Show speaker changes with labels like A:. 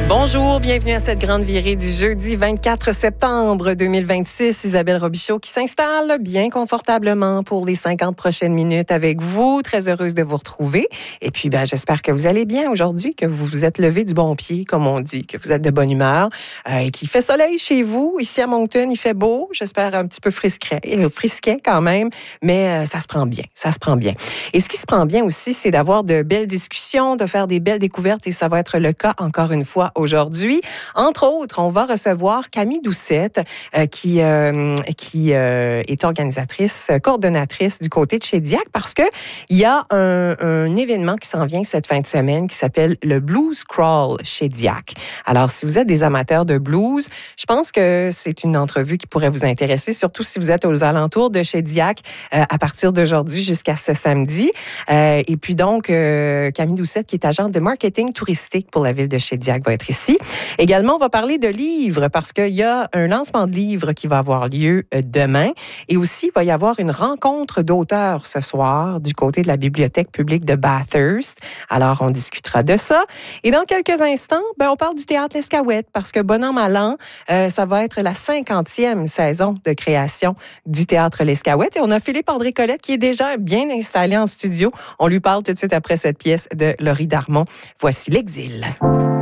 A: Bonjour, bienvenue à cette grande virée du jeudi 24 septembre 2026. Isabelle Robichaud qui s'installe bien confortablement pour les 50 prochaines minutes avec vous. Très heureuse de vous retrouver. Et puis, j'espère que vous allez bien aujourd'hui, que vous vous êtes levé du bon pied, comme on dit, que vous êtes de bonne humeur et qu'il fait soleil chez vous. Ici à Moncton, il fait beau. J'espère un petit peu frisquet quand même, mais ça se prend bien. Ça se prend bien. Et ce qui se prend bien aussi, c'est d'avoir de belles discussions, de faire des belles découvertes et ça va être le cas encore une fois aujourd'hui. Entre autres, on va recevoir Camille Doucette, qui est organisatrice, coordonnatrice du côté de chez Diac, parce que il y a un événement qui s'en vient cette fin de semaine qui s'appelle le Blues Crawl chez Diac. Alors, si vous êtes des amateurs de blues, je pense que c'est une entrevue qui pourrait vous intéresser, surtout si vous êtes aux alentours de chez Diac à partir d'aujourd'hui jusqu'à ce samedi. Et puis donc, Camille Doucette, qui est agente de marketing touristique pour la ville de Shediac, va être ici. Également, on va parler de livres parce qu'il y a un lancement de livres qui va avoir lieu demain. Et aussi, il va y avoir une rencontre d'auteurs ce soir du côté de la bibliothèque publique de Bathurst. Alors, on discutera de ça. Et dans quelques instants, on parle du Théâtre L'Escaouette parce que bon an, mal an, ça va être la 50e saison de création du Théâtre L'Escaouette. Et on a Philippe-André Colette qui est déjà bien installé en studio. On lui parle tout de suite après cette pièce de Laurie Darmon. Voici l'Exil.